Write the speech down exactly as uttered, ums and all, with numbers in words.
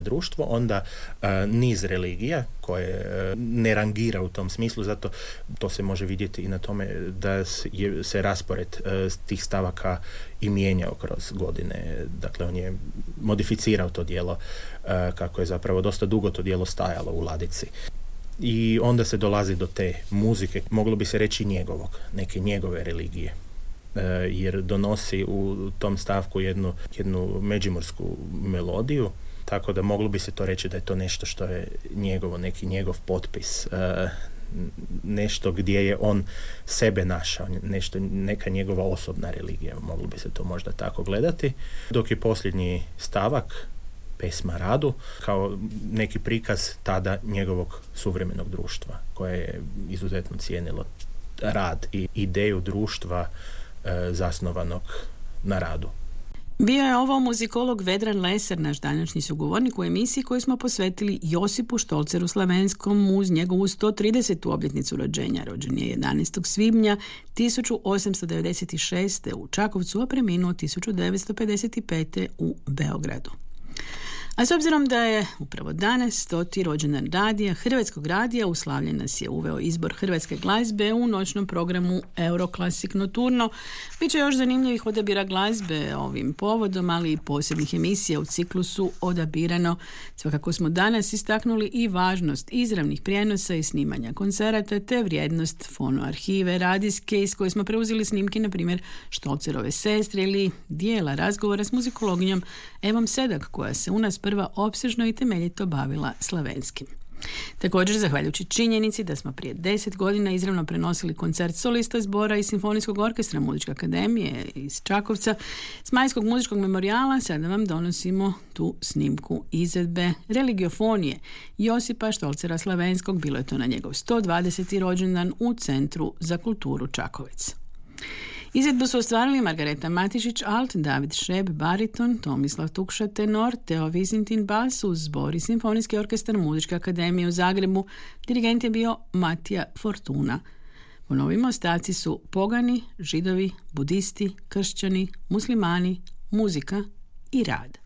društvo, onda uh, niz religija koje uh, ne rangira u tom smislu, zato to se može vidjeti i na tome da je, se raspored uh, tih stavaka i mijenjao kroz godine. Dakle, on je modificirao to djelo uh, kako je zapravo dosta dugo to djelo stajalo u ladici. I onda se dolazi do te muzike, moglo bi se reći njegovog, neke njegove religije. Uh, jer donosi u tom stavku jednu, jednu međimursku melodiju, tako da moglo bi se to reći da je to nešto što je njegovo, neki njegov potpis, uh, nešto gdje je on sebe našao, nešto, neka njegova osobna religija, moglo bi se to možda tako gledati, dok je posljednji stavak pesma Radu kao neki prikaz tada njegovog suvremenog društva koje je izuzetno cijenilo rad i ideju društva uh, zasnovanog na radu. Bio je ovo muzikolog Vedran Lesar, naš današnji sugovornik u emisiji koju smo posvetili Josipu Štolceru Slavenskom uz njegovu sto tridesetu obljetnicu rođenja. Rođen je jedanaestog svibnja tisuću osamsto devedeset šeste u Čakovcu, a preminuo tisuću devetsto pedeset pete u Beogradu. A s obzirom da je upravo danas stoti rođendan radija, Hrvatskog radija, u slavlje nas je uveo izbor hrvatske glazbe u noćnom programu Euroclassic Nocturno. Biće još zanimljivih odabira glazbe ovim povodom, ali i posebnih emisija u ciklusu odabirano. Svakako smo danas istaknuli i važnost izravnih prijenosa i snimanja koncerata, te vrijednost fonoarhive radijske iz koje smo preuzeli snimke, na primjer Štolcerove sestre ili dijela razgovora s muzikologinjom Evom Sedak, koja se u nas prva opsežno i temeljito bavila slavenskim. Također, zahvaljujući činjenici da smo prije deset godina izravno prenosili koncert solista zbora i Simfonijskog orkestra Muzičke akademije iz Čakovca s Majskog muzičkog memorijala, sada vam donosimo tu snimku izvedbe religiofonije Josipa Štolcera Slavenskog. Bilo je to na njegov sto dvadeseti rođendan u Centru za kulturu Čakovec. Izvedbu su ostvarili Margareta Matišić alt, David Šeb bariton, Tomislav Tukša tenor, Teo Visintin bas uz zbor i Simfonijski orkestar Muzičke akademije u Zagrebu. Dirigent je bio Matija Fortuna. Ponovimo, ostaci su pogani, židovi, budisti, kršćani, muslimani, muzika i rad.